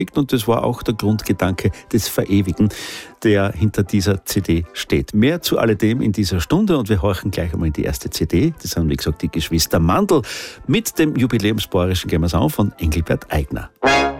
Und das war auch der Grundgedanke des Verewigen, der hinter dieser CD steht. Mehr zu alledem in dieser Stunde und wir horchen gleich einmal in die erste CD. Das sind, wie gesagt, die Geschwister Mandl mit dem jubiläumsbayerischen Gemmersong von Engelbert Aigner.